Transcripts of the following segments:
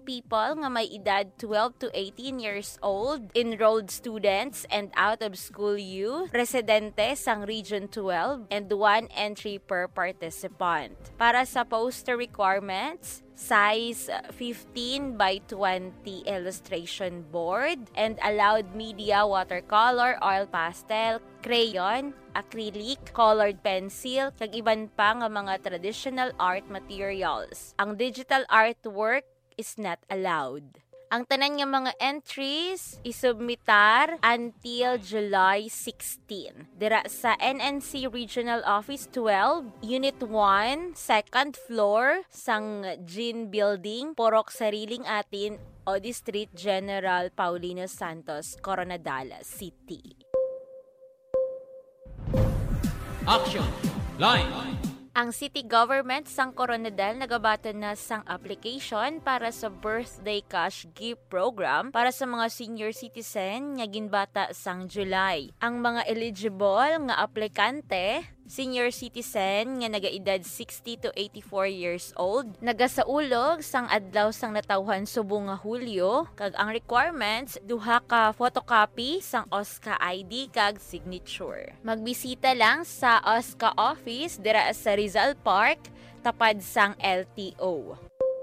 ang people nga may edad 12 to 18 years old, enrolled students and out-of-school youth, residente sang Region 12, and 1 entry per participant. Para sa poster requirements, size 15 by 20 illustration board and allowed media watercolor, oil pastel, crayon, acrylic, colored pencil, kag iban pa nga mga traditional art materials. Ang digital artwork is not allowed. Ang tanan nga mga entries isubmitar until July 16. Dira sa NNC Regional Office 12, Unit 1, 2nd floor, sang Gin Building, Porok Sariling Atin, o District General Paulino Santos, Coronadal City. Action! Line! Ang city government sang Coronadal nagabaton na sang application para sa birthday cash gift program para sa mga senior citizen nga ginbata sang July. Ang mga eligible nga aplikante, senior citizen nga nagaedad 60 to 84 years old, nagasaulog sang adlaw sang natawhan subong nga Hulyo, kag ang requirements duha ka photocopy sang OSCA ID kag signature. Magbisita lang sa OSCA office dira sa Rizal Park, tapad sang LTO.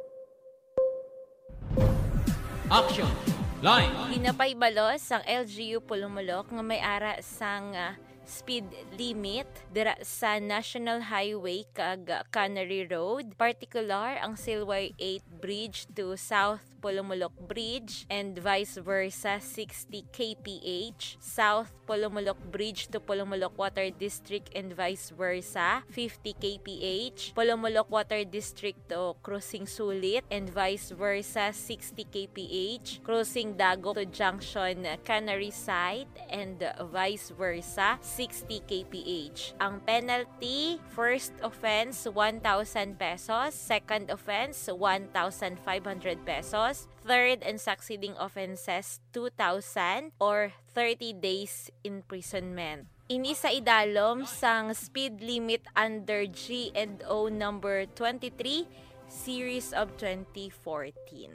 Action! Line! Ginapaybalos sang LGU Pulumulok nga may ara sang speed limit dira sa National Highway kag Canary Road, particular ang Silway 8 Bridge to South Pulumulok Bridge and vice versa 60 kph, South Pulumulok Bridge to Pulumulok Water District and vice versa 50 kph, Pulumulok Water District to Crossing Sulit and vice versa 60 kph, Crossing Dago to Junction Canary Site and vice versa 60 kph. Ang penalty, first offense 1,000 pesos, second offense 1,500 pesos, third and succeeding offenses 2,000 or 30 days imprisonment. Ini sa idalom sang speed limit under G&O number 23 series of 2014.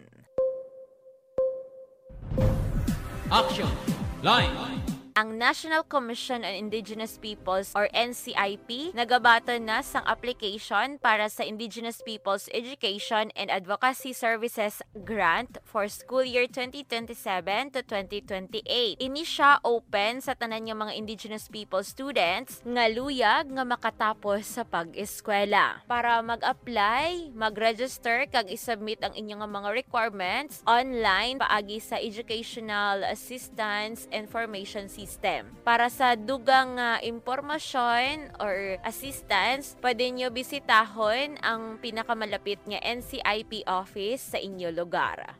Action! Line! Ang National Commission on Indigenous Peoples or NCIP nagabaton na sang application para sa Indigenous Peoples Education and Advocacy Services Grant for school year 2027 to 2028. Ini siya open sa tanan nga mga Indigenous People students nga luyag nga makatapos sa pag-eskwela. Para mag-apply, mag-register kag isubmit ang inyong mga requirements online paagi sa Educational Assistance Information System. Para sa dugang impormasyon or assistance, pwede nyo bisitahon ang pinakamalapit nga NCIP office sa inyo lugar.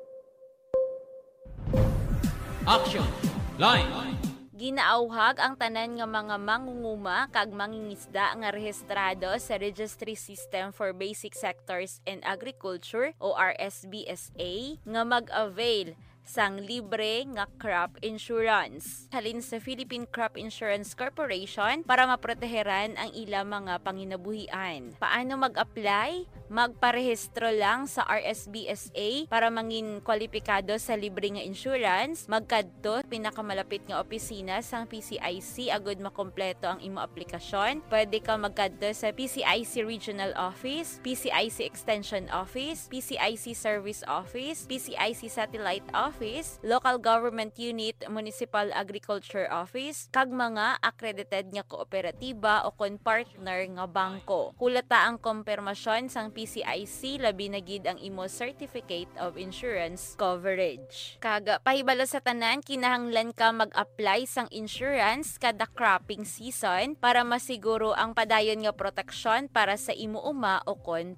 Action! Line! Ginaauhag ang tanan nga mga mangunguma kag mangingisda nga rehistrado sa Registry System for Basic Sectors in Agriculture o RSBSA nga mag-avail sang libre nga crop insurance halin sa Philippine Crop Insurance Corporation para maproteheran ang ilang mga panginabuhian. Paano mag-apply? Magparehistro lang sa RSBSA para mangin kwalipikado sa libre nga insurance. Magkadto pinakamalapit nga opisina sang PCIC agud makompleto ang imo aplikasyon. Pwede ka magkadto sa PCIC Regional Office, PCIC Extension Office, PCIC Service Office, PCIC Satellite Office, Local Government Unit, Municipal Agriculture Office, kag mga accredited nga kooperatiba o kon partner nga bangko. Kulata ang kompirmasyon sang PCIC labi na gid ang imo Certificate of Insurance Coverage. Kag pahibalo sa tanan, kinahanglan ka mag-apply sang insurance kada cropping season para masiguro ang padayon nga proteksyon para sa imo uma o kon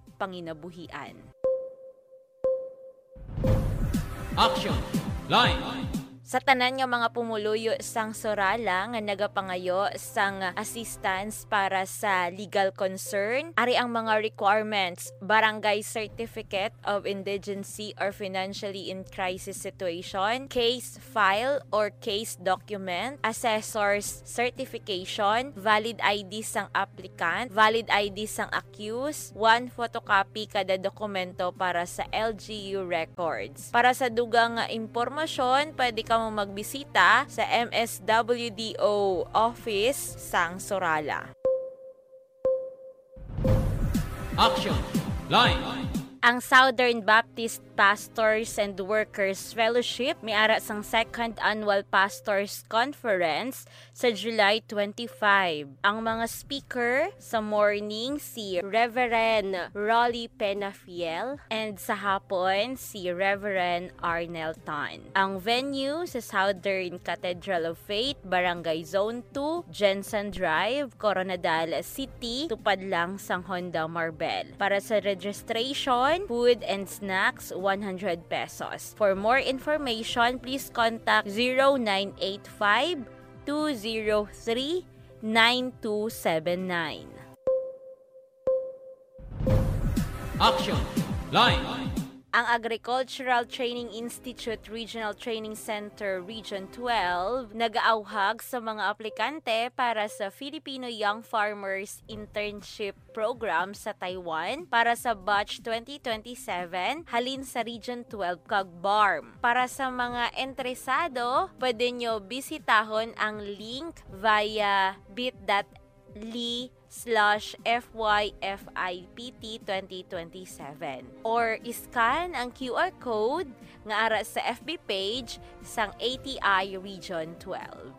panginabuhian. Action! Line! Sa tanan nga mga pumuluyo sang Sorala nga nagapangayo sang assistance para sa legal concern, ari ang mga requirements: barangay certificate of indigency or financially in crisis situation, case file or case document, assessor's certification, valid ID sang applicant, valid ID sang accused, 1 photocopy kada dokumento para sa LGU records. Para sa dugang impormasyon, pwede ka mo magbisita sa MSWDO office sang Sorala. Action. Line. Ang Southern Baptist Pastors and Workers Fellowship may ara sang 2nd Annual Pastors Conference sa July 25. Ang mga speaker sa morning si Reverend Rolly Penafiel and sa hapon si Reverend Arnel Tan. Ang venue sa Southern Cathedral of Faith, Barangay Zone 2, Jensen Drive, Coronadal City, tupad lang sang Honda Marbel. Para sa registration, food and snacks, 100 pesos. For more information, please contact 0985-203-9279. Action. Line. Ang Agricultural Training Institute Regional Training Center Region 12 nag-aauhag sa mga aplikante para sa Filipino Young Farmers Internship Program sa Taiwan para sa batch 2027 halin sa Region 12 kag BARM. Para sa mga interesado, pwede nyo bisitahon ang link via bit.ly/FYFIPT 2027 or iscan ang QR code nga ara sa FB page sang ATI Region 12.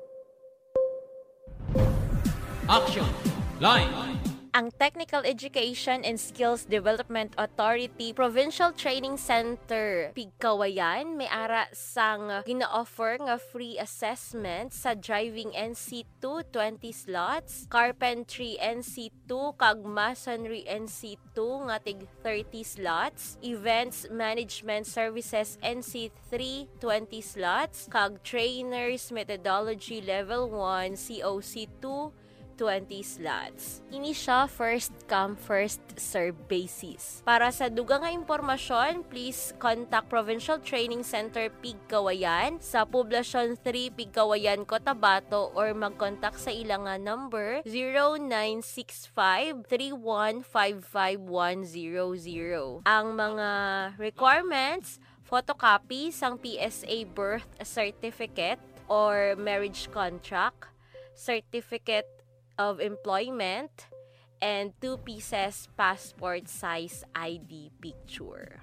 Action. Line. Ang Technical Education and Skills Development Authority Provincial Training Center Pigkawayan may ara sang gina-offer nga free assessment sa driving NC2 20 slots, carpentry NC2 kag masonry NC2 nga tig 30 slots, events management services NC3 20 slots kag trainers methodology level 1 COC2 20 slots. Ini siya first come first serve basis. Para sa dugang nga impormasyon, please contact Provincial Training Center Pigkawayan sa Poblasyon 3 Pigkawayan, Cotabato or mag-contact sa ilang nga number 0965-3155-100. Ang mga requirements: photocopy sang PSA birth certificate or marriage contract, certificate of employment, and 2 pieces passport size ID picture.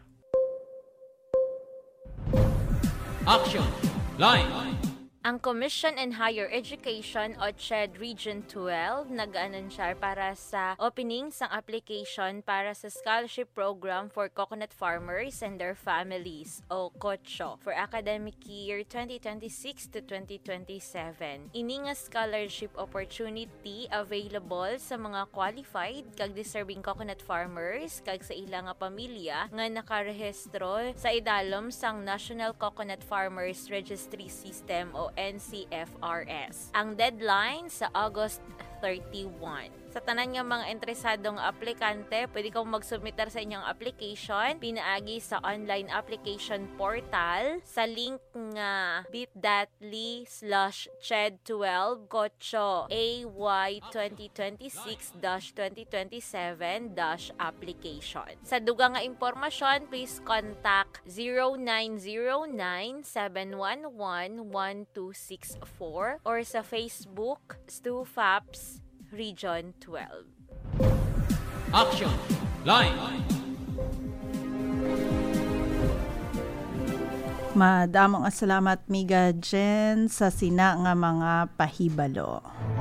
Action. Line. Ang Commission on Higher Education o CHED Region 12 nag-anunsar para sa opening sang application para sa scholarship program for coconut farmers and their families o COCHO for academic year 2026 to 2027. Ini nga scholarship opportunity available sa mga qualified kag deserving coconut farmers kag sa ilang nga pamilya nga nakarehistro sa idalom sang National Coconut Farmers Registry System o NCFRS. Ang deadline sa August 31. Sa tanan nga mga interesadong aplikante, pwede kang mag-submitar sa inyong application pinaagi sa online application portal sa link nga bit.ly/ched12 cocho AY 2026-2027-application. Sa dugang nga impormasyon, please contact 0909-711-1264 or sa Facebook StuFaps Region 12. Action. Line. Madamong salamat miga Jen sa sina nga mga pahibalo.